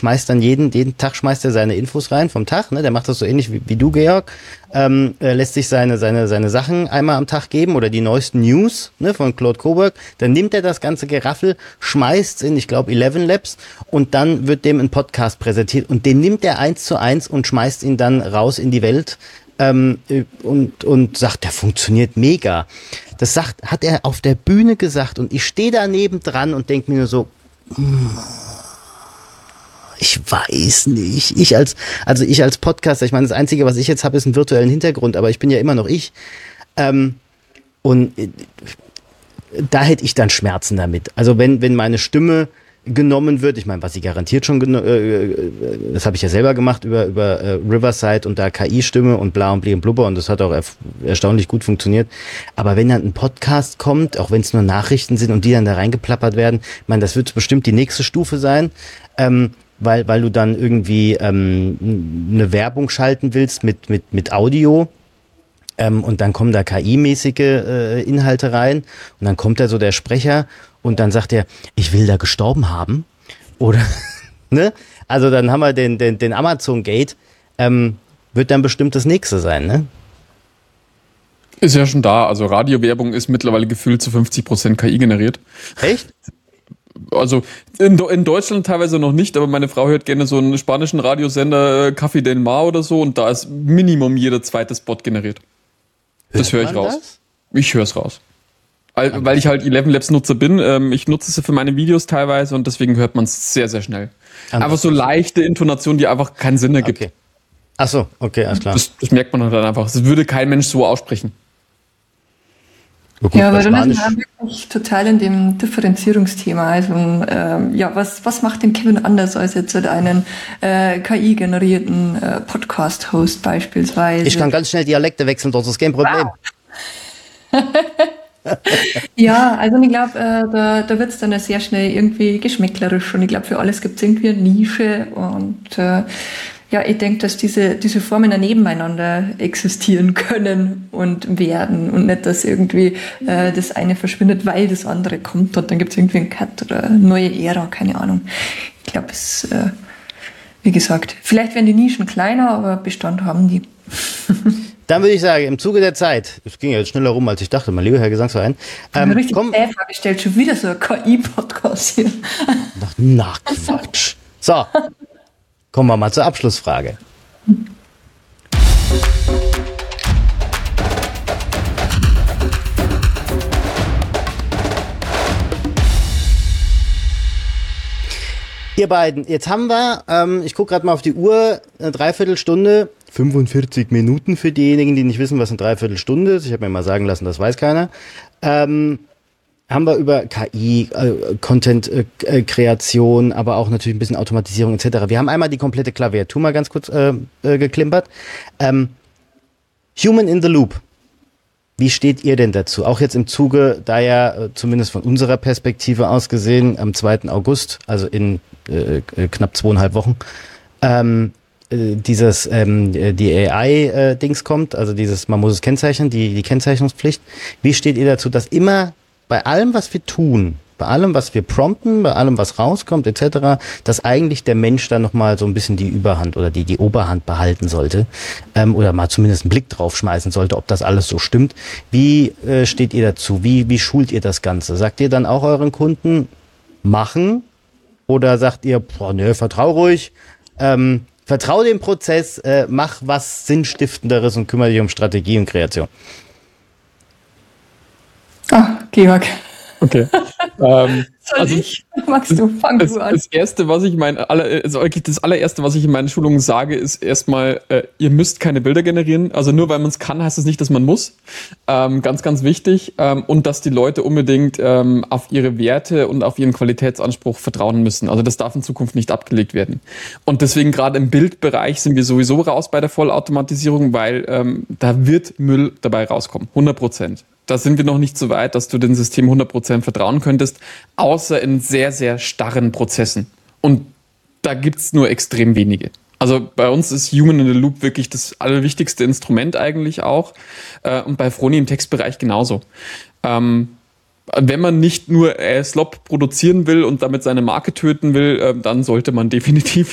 schmeißt dann jeden Tag schmeißt er seine Infos rein vom Tag, ne? Der macht das so ähnlich wie du, Georg. Lässt sich seine Sachen einmal am Tag geben oder die neuesten News, ne, von Claude Coburg. Dann nimmt er das ganze Geraffel, schmeißt in, ich glaube, 11 Labs und dann wird dem ein Podcast präsentiert und den nimmt er 1:1 und schmeißt ihn dann raus in die Welt und sagt, der funktioniert mega. Das hat er auf der Bühne gesagt und ich stehe daneben dran und denke mir nur so, ich weiß nicht. Ich als Podcaster, ich meine, das Einzige, was ich jetzt habe, ist einen virtuellen Hintergrund, aber ich bin ja immer noch ich. Und da hätte ich dann Schmerzen damit. Also wenn meine Stimme genommen wird, ich meine, was sie garantiert schon, das habe ich ja selber gemacht über Riverside und da KI-Stimme und bla und bli und blubber und das hat auch erstaunlich gut funktioniert. Aber wenn dann ein Podcast kommt, auch wenn es nur Nachrichten sind und die dann da reingeplappert werden, ich meine, das wird bestimmt die nächste Stufe sein, weil du dann irgendwie eine Werbung schalten willst mit Audio. Und dann kommen da KI-mäßige Inhalte rein und dann kommt da so der Sprecher und dann sagt er, ich will da gestorben haben. Oder, ne? Also dann haben wir den Amazon-Gate, wird dann bestimmt das nächste sein, ne? Ist ja schon da. Also Radiowerbung ist mittlerweile gefühlt zu 50% KI generiert. Echt? Also in Deutschland teilweise noch nicht, aber meine Frau hört gerne so einen spanischen Radiosender, Café del Mar oder so, und da ist Minimum jeder zweite Spot generiert. Das höre ich raus. Das? Ich höre es raus. Weil ich halt 11 Labs Nutzer bin. Ich nutze es für meine Videos teilweise und deswegen hört man es sehr, sehr schnell. Einfach so leichte Intonationen, die einfach keinen Sinn ergibt. Okay. Ach so, okay, alles klar. Das merkt man halt dann einfach. Das würde kein Mensch so aussprechen. Ja, aber dann ist man wirklich total in dem Differenzierungsthema. Also, was macht den Kevin anders als jetzt einen KI-generierten Podcast-Host beispielsweise? Ich kann ganz schnell Dialekte wechseln, das ist kein Problem. Wow. Ja, also ich glaube, da wird es dann sehr schnell irgendwie geschmäcklerisch und ich glaube, für alles gibt es irgendwie eine Nische und ich denke, dass diese Formen ja nebeneinander existieren können und werden und nicht, dass irgendwie das eine verschwindet, weil das andere kommt und dann gibt es irgendwie einen Cut oder eine neue Ära, keine Ahnung. Ich glaube, wie gesagt, vielleicht werden die Nischen kleiner, aber Bestand haben die. Dann würde ich sagen, im Zuge der Zeit, es ging ja jetzt schneller rum, als ich dachte, mein lieber Herr Gesangsverein. Richtig Frage gestellt, schon wieder so ein KI-Podcast hier. Na, Quatsch. So, kommen wir mal zur Abschlussfrage. Ihr beiden, jetzt haben wir, ich gucke gerade mal auf die Uhr, eine Dreiviertelstunde, 45 Minuten für diejenigen, die nicht wissen, was eine Dreiviertelstunde ist. Ich habe mir mal sagen lassen, das weiß keiner. Haben wir über KI, Content-Kreation, aber auch natürlich ein bisschen Automatisierung etc. Wir haben einmal die komplette Klaviatur mal ganz kurz geklimpert. Human in the Loop. Wie steht ihr denn dazu? Auch jetzt im Zuge, da ja zumindest von unserer Perspektive aus gesehen, am 2. August, also in knapp 2,5 Wochen, die AI-Dings kommt, also man muss es kennzeichnen, die Kennzeichnungspflicht. Wie steht ihr dazu, dass immer bei allem, was wir tun, bei allem, was wir prompten, bei allem, was rauskommt, etc., dass eigentlich der Mensch da nochmal so ein bisschen die Überhand oder die Oberhand behalten sollte oder mal zumindest einen Blick drauf schmeißen sollte, ob das alles so stimmt. Wie steht ihr dazu? Wie schult ihr das Ganze? Sagt ihr dann auch euren Kunden, machen? Oder sagt ihr, vertrau ruhig, vertrau dem Prozess, mach was Sinnstiftenderes und kümmere dich um Strategie und Kreation? Georg. Okay. Magst du? Fang du an. Das allererste, was ich in meinen Schulungen sage, ist erstmal, ihr müsst keine Bilder generieren. Also nur weil man es kann, heißt es nicht, dass man muss. Ganz, ganz wichtig. Und dass die Leute unbedingt auf ihre Werte und auf ihren Qualitätsanspruch vertrauen müssen. Also das darf in Zukunft nicht abgelegt werden. Und deswegen gerade im Bildbereich sind wir sowieso raus bei der Vollautomatisierung, weil da wird Müll dabei rauskommen. 100%. Da sind wir noch nicht so weit, dass du den System 100% vertrauen könntest, außer in sehr, sehr starren Prozessen. Und da gibt's nur extrem wenige. Also bei uns ist Human in the Loop wirklich das allerwichtigste Instrument eigentlich auch. Und bei Froni im Textbereich genauso. Wenn man nicht nur Slop produzieren will und damit seine Marke töten will, dann sollte man definitiv